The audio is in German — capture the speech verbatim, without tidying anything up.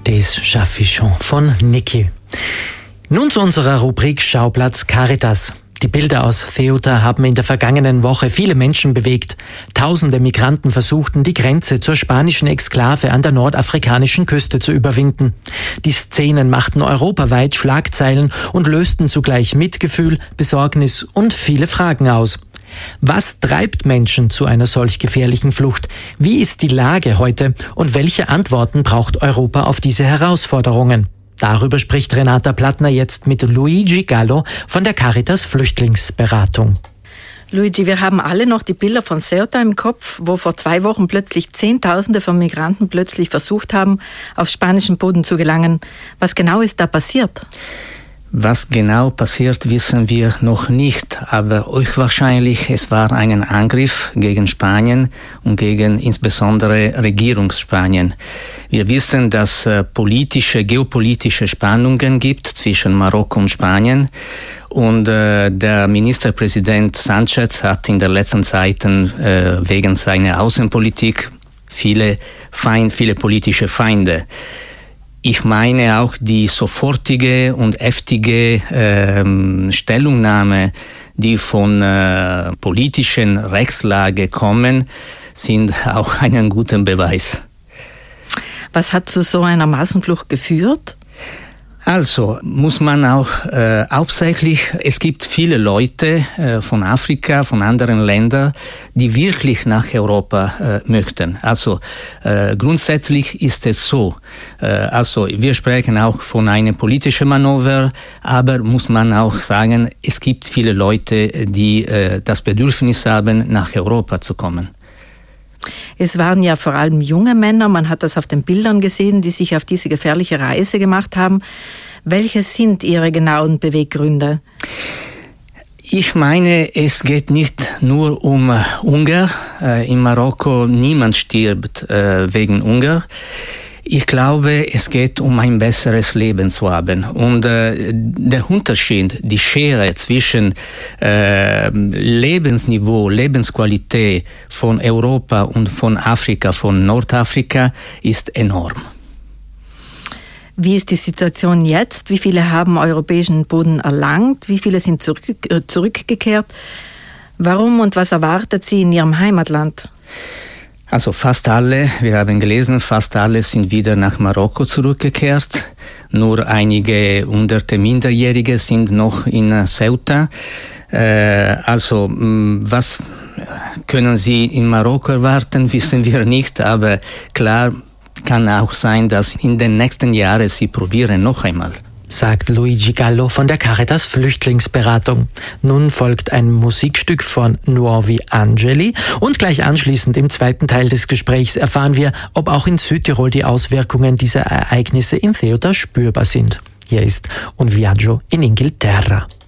Das schaffe ich schon von Niki. Nun zu unserer Rubrik Schauplatz Caritas. Die Bilder aus Ceuta haben in der vergangenen Woche viele Menschen bewegt. Tausende Migranten versuchten, die Grenze zur spanischen Exklave an der nordafrikanischen Küste zu überwinden. Die Szenen machten europaweit Schlagzeilen und lösten zugleich Mitgefühl, Besorgnis und viele Fragen aus. Was treibt Menschen zu einer solch gefährlichen Flucht? Wie ist die Lage heute und welche Antworten braucht Europa auf diese Herausforderungen? Darüber spricht Renata Plattner jetzt mit Luigi Gallo von der Caritas Flüchtlingsberatung. Luigi, wir haben alle noch die Bilder von Ceuta im Kopf, wo vor zwei Wochen plötzlich Zehntausende von Migranten plötzlich versucht haben, auf spanischen Boden zu gelangen. Was genau ist da passiert? Was genau passiert, wissen wir noch nicht, aber höchstwahrscheinlich es war ein Angriff gegen Spanien und gegen insbesondere Regierungsspanien. Wir wissen, dass äh, politische, geopolitische Spannungen gibt zwischen Marokko und Spanien und äh, der Ministerpräsident Sánchez hat in der letzten Zeit äh, wegen seiner Außenpolitik viele, Feind, viele politische Feinde. Ich meine auch die sofortige und heftige äh, Stellungnahme, die von äh, politischen Rechtslage kommen, sind auch einen guten Beweis. Was hat zu so einer Massenflucht geführt? Also muss man auch äh, hauptsächlich, es gibt viele Leute äh, von Afrika, von anderen Ländern, die wirklich nach Europa äh, möchten. Also äh, grundsätzlich ist es so. Äh, also wir sprechen auch von einem politischen Manöver, aber muss man auch sagen, es gibt viele Leute, die äh, das Bedürfnis haben, nach Europa zu kommen. Es waren ja vor allem junge Männer, man hat das auf den Bildern gesehen, die sich auf diese gefährliche Reise gemacht haben. Welche sind Ihre genauen Beweggründe? Ich meine, es geht nicht nur um Hunger. Äh, in Marokko niemand stirbt äh, wegen Hunger. Ich glaube, es geht um ein besseres Leben zu haben. Und äh, der Unterschied, die Schere zwischen äh, Lebensniveau, Lebensqualität von Europa und von Afrika, von Nordafrika, ist enorm. Wie ist die Situation jetzt? Wie viele haben europäischen Boden erlangt? Wie viele sind zurück, äh, zurückgekehrt? Warum und was erwartet sie in ihrem Heimatland? Also fast alle, wir haben gelesen, fast alle sind wieder nach Marokko zurückgekehrt. Nur einige hunderte Minderjährige sind noch in Ceuta. Äh, also was können sie in Marokko erwarten, wissen wir nicht. Aber klar kann auch sein, dass in den nächsten Jahren sie probieren noch einmal. Sagt Luigi Gallo von der Caritas Flüchtlingsberatung. Nun folgt ein Musikstück von Nuovi Angeli und gleich anschließend im zweiten Teil des Gesprächs erfahren wir, ob auch in Südtirol die Auswirkungen dieser Ereignisse in Ceuta spürbar sind. Hier ist Un Viaggio in Inghilterra.